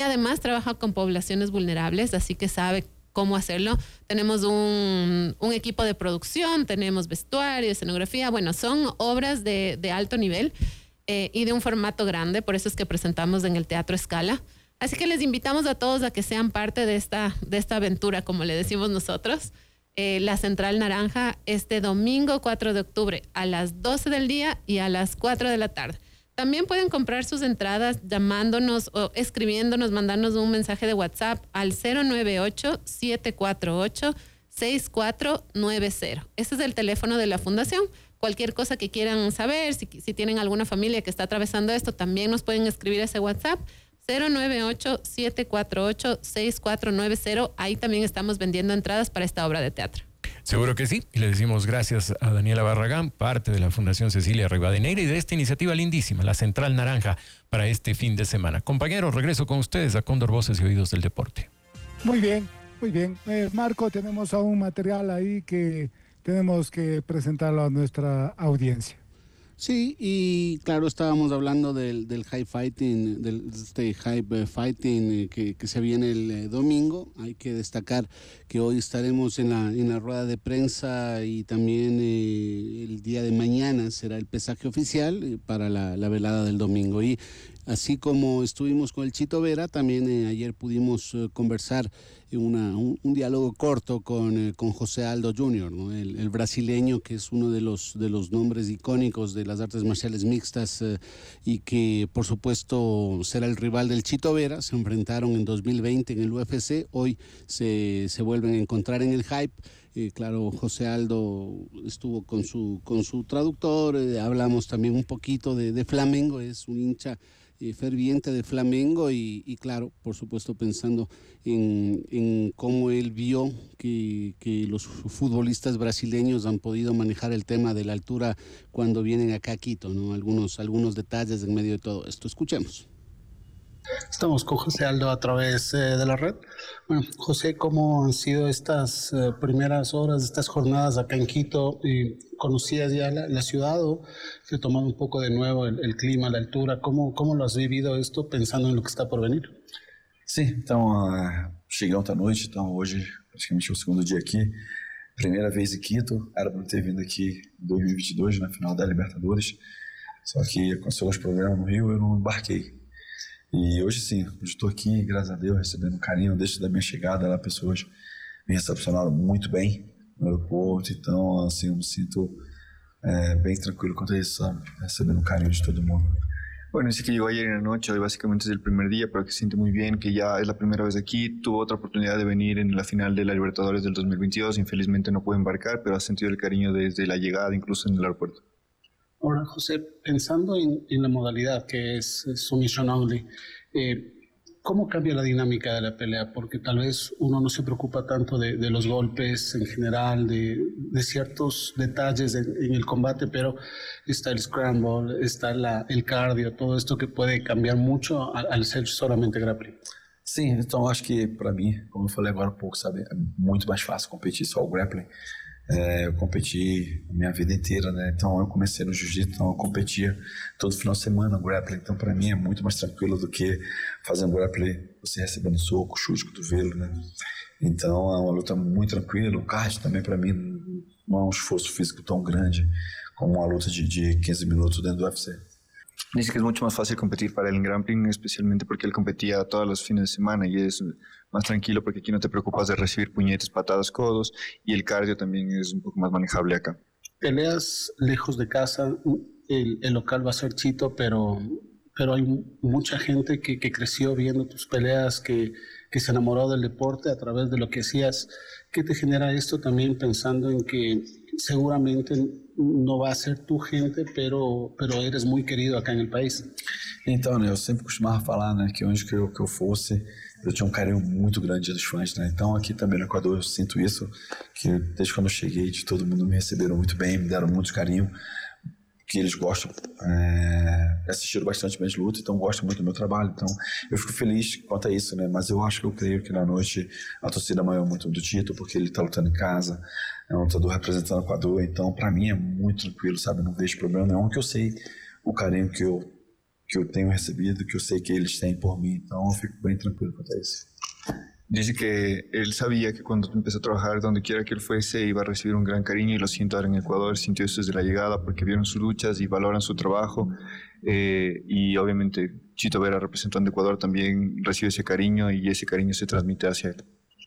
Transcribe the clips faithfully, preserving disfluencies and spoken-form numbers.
además trabaja con poblaciones vulnerables, así que sabe cómo hacerlo. Tenemos un, un equipo de producción, tenemos vestuario, escenografía. Bueno, son obras de, de alto nivel eh, y de un formato grande, por eso es que presentamos en el Teatro Scala. Así que les invitamos a todos a que sean parte de esta, de esta aventura, como le decimos nosotros. Eh, la Central Naranja este domingo cuatro de octubre a las doce del día y a las cuatro de la tarde. También pueden comprar sus entradas llamándonos o escribiéndonos, mandándonos un mensaje de WhatsApp al cero nueve ocho, siete cuatro ocho, seis cuatro nueve cero. Ese es el teléfono de la fundación. Cualquier cosa que quieran saber, si, si tienen alguna familia que está atravesando esto, también nos pueden escribir ese WhatsApp cero nueve ocho, siete cuatro ocho, seis cuatro nueve cero. Ahí también estamos vendiendo entradas para esta obra de teatro. Seguro que sí, y le decimos gracias a Daniela Barragán, parte de la Fundación Cecilia Rivadeneira y de esta iniciativa lindísima, la Central Naranja, para este fin de semana. Compañeros, regreso con ustedes a Cóndor Voces y Oídos del Deporte. Muy bien, muy bien. Eh, Marco, tenemos aún material ahí que tenemos que presentarlo a nuestra audiencia. Sí, y claro, estábamos hablando del, del high fighting, del este hype fighting eh, que, que se viene el eh, domingo. Hay que destacar que hoy estaremos en la, en la rueda de prensa y también eh, el día de mañana será el pesaje oficial eh, para la, la velada del domingo. Y así como estuvimos con el Chito Vera, también eh, ayer pudimos eh, conversar eh, una, un, un diálogo corto con, eh, con José Aldo junior, ¿no? el, el brasileño que es uno de los, de los nombres icónicos de las artes marciales mixtas eh, y que por supuesto será el rival del Chito Vera. Se enfrentaron en dos mil veinte en el U F C, hoy se, se vuelven a encontrar en el hype. Eh, claro, José Aldo estuvo con su, con su traductor, eh, hablamos también un poquito de, de Flamengo, es un hincha eh, ferviente de Flamengo y, y claro, por supuesto pensando en, en cómo él vio que, que los futbolistas brasileños han podido manejar el tema de la altura cuando vienen acá a Quito, ¿no? Algunos, algunos detalles en medio de todo esto. Escuchemos. Estamos con José Aldo a través eh, de la red. Bueno, José, ¿cómo han sido estas eh, primeras horas, estas jornadas acá en Quito? Eh, ¿Conocías ya la, la ciudad o te tomado un poco de nuevo el, el clima, la altura? ¿Cómo, ¿Cómo lo has vivido esto pensando en lo que está por venir? Sim, então uh, cheguei ontem à noite, então hoje praticamente é o segundo dia aqui. Primeira vez em Quito, era para ter vindo aqui em dois mil e vinte e dois, na final da Libertadores, só que aconteceu os problemas no Rio, eu não embarquei. E hoje sim, hoje estou aqui, graças a Deus, recebendo carinho desde a minha chegada lá, pessoas me recepcionaram muito bem no aeroporto, então assim, eu me sinto é, bem tranquilo quanto a isso, sabe? Recebendo um carinho de todo mundo. Bueno, dice que llegó ayer en la noche, hoy básicamente es el primer día, pero que se siente muy bien, que ya es la primera vez aquí, tuvo otra oportunidad de venir en la final de la Libertadores del dos mil veintidós, infelizmente no pudo embarcar, pero ha sentido el cariño desde la llegada, incluso en el aeropuerto. Ahora, José, pensando en, en la modalidad que es, es submission only, eh, ¿cómo cambia la dinámica de la pelea? Porque tal vez uno no se preocupa tanto de, de los golpes en general, de, de ciertos detalles en, en el combate, pero está el scramble, está la, el cardio, todo esto que puede cambiar mucho al, al ser solamente grappling. Sim, então acho que para mim, como eu falei agora há pouco, sabe, é muito mais fácil competir só o grappling. É, eu competi a minha vida inteira, né? Então eu comecei no jiu-jitsu, então eu competia todo final de semana no grappling. Então para mim é muito mais tranquilo do que fazer um grappling, você recebendo soco, chute, cotovelo, né? Então é uma luta muito tranquila. O card também para mim não é um esforço físico tão grande como uma luta de, de quinze minutos dentro do U F C. Dice que es mucho más fácil competir para él en grappling, especialmente porque él competía todos los fines de semana y es más tranquilo porque aquí no te preocupas de recibir puñetes, patadas, codos y el cardio también es un poco más manejable acá. Peleas lejos de casa, el, el local va a ser Chito, pero, pero hay mucha gente que, que creció viendo tus peleas, que, que se enamoró del deporte a través de lo que hacías. ¿Qué te genera esto también pensando en que seguramente não vai ser tu gente, pero, pero eres muito querido aqui no país? Então, né, eu sempre costumava falar, né, que onde que eu, que eu fosse, eu tinha um carinho muito grande dos fãs, né? Então aqui também no Equador eu sinto isso, que desde quando eu cheguei, de todo mundo me receberam muito bem, me deram muito carinho, que eles gostam, é, assistiram bastante minhas lutas, então gostam muito do meu trabalho, então eu fico feliz quanto a isso, né? Mas eu acho que eu creio que na noite a torcida maior muito do Tito, porque ele tá lutando em casa, é um lutador representando o Equador, então para mim é muito tranquilo, sabe? Eu não vejo problema nenhum, que eu sei o carinho que eu, que eu tenho recebido, que eu sei que eles têm por mim, então eu fico bem tranquilo quanto a isso. Dice que él sabía que cuando empezó a trabajar donde quiera que él fuese iba a recibir un gran cariño y lo siento ahora en Ecuador, sintió eso desde la llegada porque vieron sus luchas y valoran su trabajo eh, y obviamente Chito Vera representando a Ecuador también recibe ese cariño y ese cariño se transmite hacia él.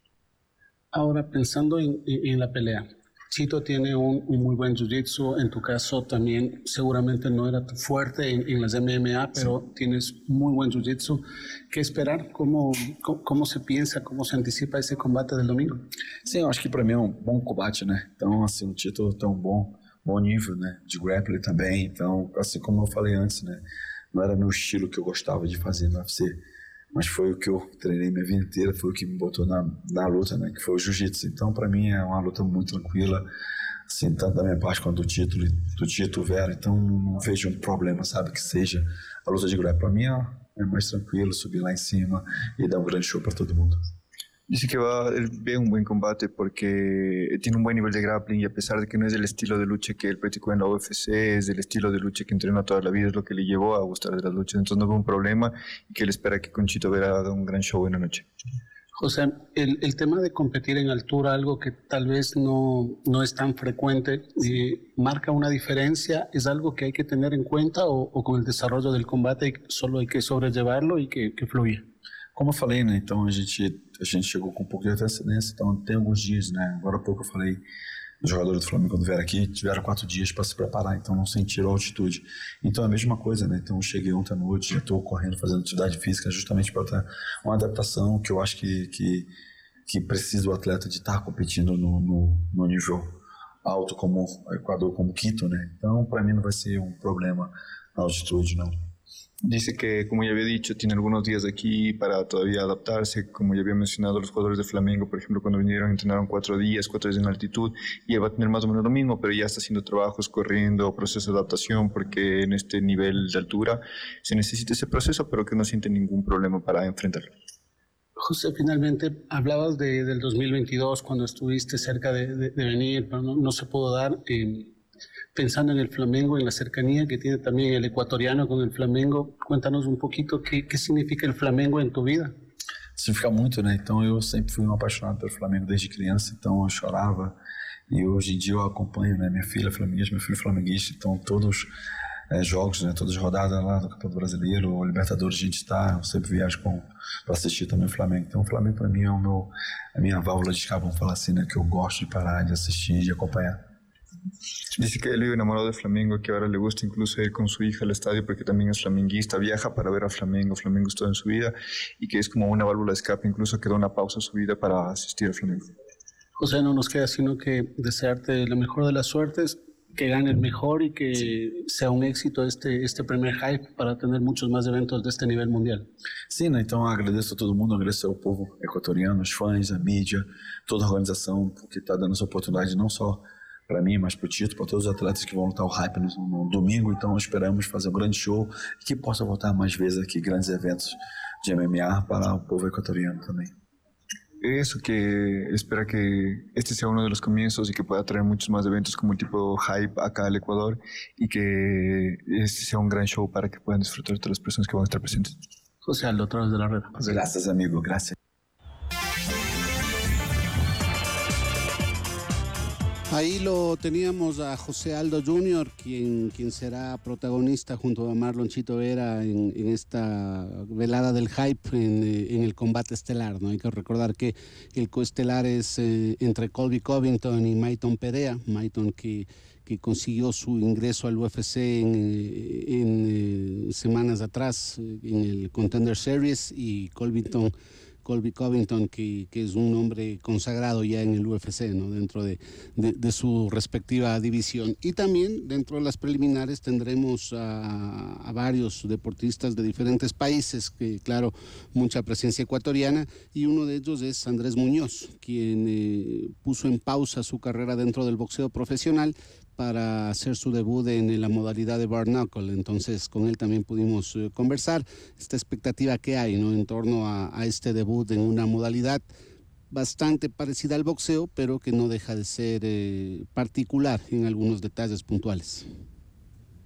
Ahora, pensando en, en la pelea, Chito tiene un, un muy buen jiu-jitsu, en tu caso también seguramente no era tu fuerte en, en las M M A, pero sí. Tienes muy buen jiu-jitsu. ¿Qué esperar? ¿Cómo, cómo, ¿Cómo se piensa, cómo se anticipa esse combate del domingo? Sim, eu acho que para mim é um bom combate, né? Então, assim, o Chito tem um bom, bom nível, né? De grappling também. Então, assim como eu falei antes, né? Não era meu estilo que eu gostava de fazer no U F C, mas foi o que eu treinei minha vida inteira, foi o que me botou na, na luta, né? Que foi o jiu-jitsu. Então, para mim, é uma luta muito tranquila, assim, tanto da minha parte quanto do título, do Chito Vera. Então, não vejo um problema, sabe? Que seja a luta de grappling. Para mim, é, é mais tranquilo subir lá em cima e dar um grande show para todo mundo. Dice que va, él ve un buen combate porque tiene un buen nivel de grappling y a pesar de que no es el estilo de lucha que él practicó en la U F C, es el estilo de lucha que entrenó toda la vida, es lo que le llevó a gustar de las luchas. Entonces no ve un problema y que él espera que con Chito Vera haga un gran show en la noche. José, el, el tema de competir en altura, algo que tal vez no, no es tan frecuente, eh, ¿marca una diferencia? ¿Es algo que hay que tener en cuenta o, o con el desarrollo del combate solo hay que sobrellevarlo y que, que fluya? Como eu falei, né? Então a gente, a gente chegou com um pouco de antecedência, então tem alguns dias, né? Agora há pouco eu falei, os jogadores do Flamengo quando vieram aqui, tiveram quatro dias para se preparar, então não sentiram a altitude. Então é a mesma coisa, né? Então eu cheguei ontem à noite, já estou correndo, fazendo atividade física, justamente para ter uma adaptação que eu acho que, que, que precisa o atleta de estar competindo no, no, no nível alto como o Equador, como Quito, né? Então para mim não vai ser um problema a altitude, não. Dice que, como ya había dicho, tiene algunos días aquí para todavía adaptarse. Como ya había mencionado, los jugadores de Flamengo, por ejemplo, cuando vinieron, entrenaron cuatro días, cuatro días en altitud, y va a tener más o menos lo mismo, pero ya está haciendo trabajos, corriendo, proceso de adaptación, porque en este nivel de altura se necesita ese proceso, pero que no siente ningún problema para enfrentarlo. José, finalmente hablabas de, del dos mil veintidós, cuando estuviste cerca de, de, de venir, pero no, no se pudo dar. Eh, Pensando en el Flamengo, en la cercanía que tiene también el ecuatoriano con el Flamengo, cuéntanos un poquito qué, qué significa el Flamengo en tu vida. Significa muito, né? Então eu sempre fui um apaixonado pelo Flamengo desde criança, então eu chorava e hoje em dia eu acompanho, né? Minha filha é flamenguista, meu filho é flamenguista, então todos os é, jogos, né? Todas as rodadas lá do Campeonato Brasileiro, o Libertadores a gente está, eu sempre viajo para assistir também o Flamengo. Então o Flamengo para mim é o meu, a minha válvula de escape, vamos falar assim, né? Que eu gosto de parar, de assistir, de acompanhar. Dice que él vive enamorado de Flamengo, que ahora le gusta incluso ir con su hija al estadio porque también es flamenguista, viaja para ver a Flamengo, Flamengo es todo en su vida y que es como una válvula de escape, incluso que da una pausa a su vida para asistir al Flamengo. José, no nos queda sino que desearte la mejor de las suertes, que gane el mejor y que sí. sea un éxito este, este primer hype para tener muchos más eventos de este nivel mundial. Sim, né? Então agradeço a todo mundo, agradeço ao povo equatoriano, os fãs, a mídia, toda a organização que está dando essa oportunidade não só para mim, mas para o Chito, para todos os atletas que vão lutar o hype no, no domingo. Então esperamos fazer um grande show e que possa voltar mais vezes aqui, grandes eventos de M M A para o povo ecuatoriano também. Eso, que espera que este sea uno de los comienzos y que pueda traer muchos más eventos como el tipo hype acá al Ecuador y que este sea un gran show para que puedan disfrutar todas las personas que van a estar presentes. José Aldo, otra vez de la red. Gracias, amigo, gracias. Ahí lo teníamos a José Aldo junior, quien, quien será protagonista junto a Marlon Chito Vera en, en esta velada del hype en, en el combate estelar, ¿no? Hay que recordar que el coestelar es eh, entre Colby Covington y Mayton Perea. Mayton que, que consiguió su ingreso al U F C en, en, en semanas atrás en el Contender Series, y Covington Colby Covington, que, que es un hombre consagrado ya en el U F C, ¿no? Dentro de, de, de su respectiva división. Y también dentro de las preliminares tendremos a, a varios deportistas de diferentes países, que claro, mucha presencia ecuatoriana, y uno de ellos es Andrés Muñoz, quien eh, puso en pausa su carrera dentro del boxeo profesional para hacer su debut en la modalidad de bare knuckle. Entonces con él también pudimos eh, conversar esta expectativa que hay, ¿no? En torno a, a este debut en una modalidad bastante parecida al boxeo, pero que no deja de ser eh, particular en algunos detalles puntuales.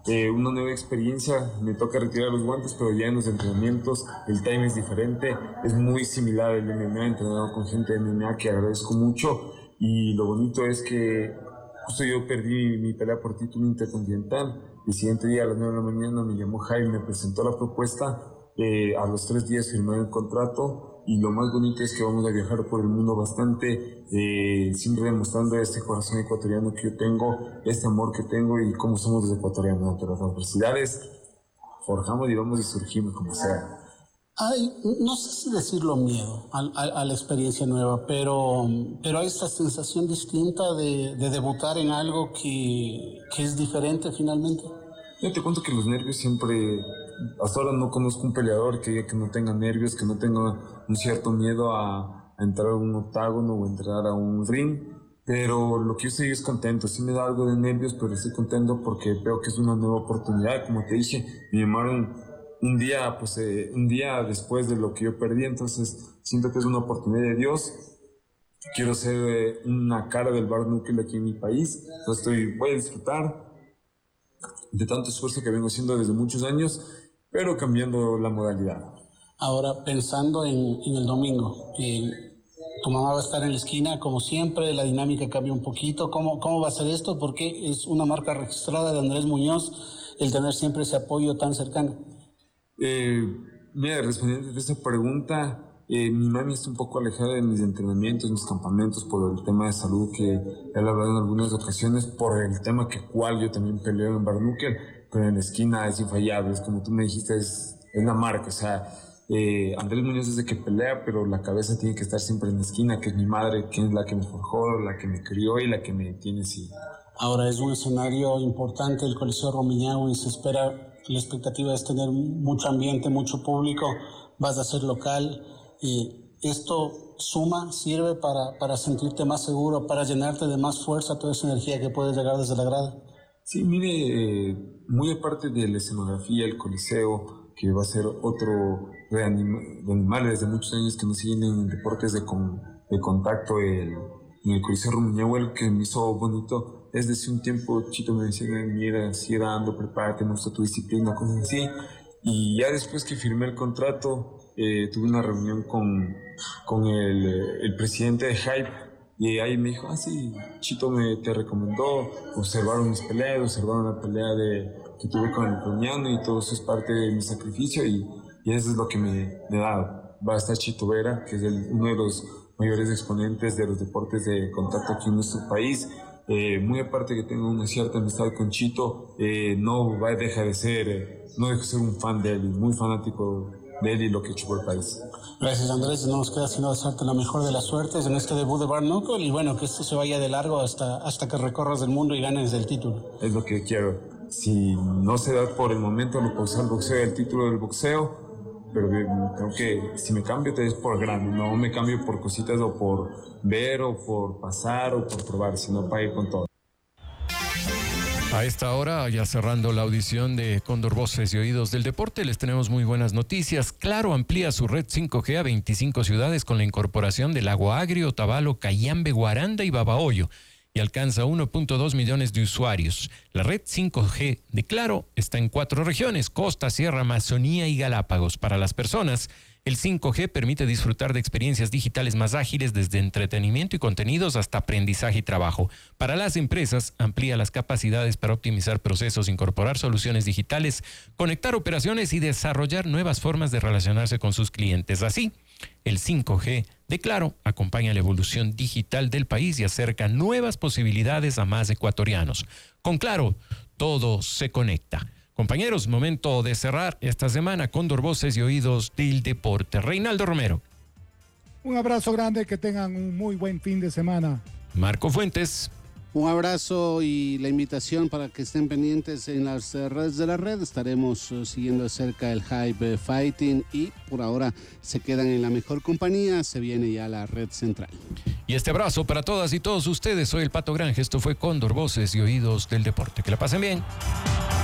eh, una nueva experiencia. Me toca retirar los guantes, pero ya en los entrenamientos el time es diferente, es muy similar al M M A. He entrenado con gente de M M A que agradezco mucho, y lo bonito es que justo yo perdí mi pelea por título intercontinental. El siguiente día a las nueve de la mañana me llamó Jaime, me presentó la propuesta, eh, a los tres días firmé el contrato, y lo más bonito es que vamos a viajar por el mundo bastante, eh, siempre demostrando este corazón ecuatoriano que yo tengo, este amor que tengo y cómo somos los ecuatorianos. Ante las adversidades forjamos y vamos y surgimos como sea. Hay, no sé si decirlo miedo a, a, a la experiencia nueva, pero, pero hay esta sensación distinta de, de debutar en algo que, que es diferente finalmente. Yo te cuento que los nervios siempre, hasta ahora no conozco un peleador que diga que no tenga nervios, que no tenga un cierto miedo a, a entrar a un octágono o entrar a un ring, pero lo que yo estoy es contento. Sí me da algo de nervios, pero estoy contento porque veo que es una nueva oportunidad. Como te dije, me llamaron un día, pues, eh, un día después de lo que yo perdí, entonces siento que es una oportunidad de Dios. Quiero ser eh, una cara del bar núcleo aquí en mi país, entonces estoy, voy a disfrutar de tanto esfuerzo que vengo haciendo desde muchos años, pero cambiando la modalidad. Ahora, pensando en, en el domingo, eh, tu mamá va a estar en la esquina, como siempre, la dinámica cambia un poquito. ¿Cómo, cómo va a ser esto? Porque es una marca registrada de Andrés Muñoz, el tener siempre ese apoyo tan cercano. Eh, mira, respondiendo a esa pregunta, eh, mi mami está un poco alejada de mis entrenamientos, mis campamentos, por el tema de salud que he hablado en algunas ocasiones, por el tema que cual yo también peleo en Barnúquel, pero en la esquina es infallable, es como tú me dijiste, es, es la marca. O sea, eh, Andrés Muñoz es de que pelea, pero la cabeza tiene que estar siempre en la esquina, que es mi madre, que es la que me forjó, la que me crió y la que me tiene así. Ahora es un escenario importante, el Coliseo Rumiñahui, y se espera. La expectativa es tener mucho ambiente, mucho público, vas a ser local. Y ¿esto suma, sirve para, para sentirte más seguro, para llenarte de más fuerza, toda esa energía que puede llegar desde la grada? Sí, mire, eh, muy aparte de la escenografía, el Coliseo, que va a ser otro de, anima, de animales desde muchos años que nos siguen en deportes de, con, de contacto, el, en el Coliseo Rumiñahui, que me hizo bonito. Es desde un tiempo, Chito me decía, mira, sigue dando, prepárate, muestra tu disciplina, cosas así. Y ya después que firmé el contrato, eh, tuve una reunión con, con el, el presidente de Hype, y ahí me dijo, ah, sí, Chito me te recomendó, observaron mis peleas, observaron la pelea de, que tuve con el Peñano, y todo eso es parte de mi sacrificio, y, y eso es lo que me, me da. Va a estar Chito Vera, que es el, uno de los mayores exponentes de los deportes de contacto aquí en nuestro país. Eh, muy aparte que tengo una cierta amistad con Chito, eh, no va, deja de ser, eh, no deja de ser un fan de él, muy fanático de él y lo que ha hecho por el país. Gracias, Andrés, no nos queda sino desearte la mejor de las suertes en este debut de Bare Knuckle, y bueno, que esto se vaya de largo hasta, hasta que recorras el mundo y ganes el título. Es lo que quiero. Si no se da por el momento lo boxeo, el boxeo, el título del boxeo, pero creo que si me cambio es por grande, no me cambio por cositas o por ver o por pasar o por probar, sino para ir con todo. A esta hora, ya cerrando la audición de Cóndor Voces y Oídos del Deporte, les tenemos muy buenas noticias. Claro amplía su red cinco G a veinticinco ciudades con la incorporación de Lago Agrio, Otavalo, Cayambe, Guaranda y Babahoyo, y alcanza uno punto dos millones de usuarios. La red cinco G de Claro está en cuatro regiones: Costa, Sierra, Amazonía y Galápagos. Para las personas, el cinco G permite disfrutar de experiencias digitales más ágiles, desde entretenimiento y contenidos hasta aprendizaje y trabajo. Para las empresas, amplía las capacidades para optimizar procesos, incorporar soluciones digitales, conectar operaciones y desarrollar nuevas formas de relacionarse con sus clientes. Así, el cinco G de Claro acompaña la evolución digital del país y acerca nuevas posibilidades a más ecuatorianos. Con Claro, todo se conecta. Compañeros, momento de cerrar esta semana Cóndor Voces y Oídos del Deporte. Reinaldo Romero. Un abrazo grande, que tengan un muy buen fin de semana. Marco Fuentes. Un abrazo y la invitación para que estén pendientes en las redes de la red. Estaremos uh, siguiendo de cerca el Hype Fighting, y por ahora se quedan en la mejor compañía. Se viene ya la red central. Y este abrazo para todas y todos ustedes. Soy el Pato Granje. Esto fue Cóndor Voces y Oídos del Deporte. Que la pasen bien.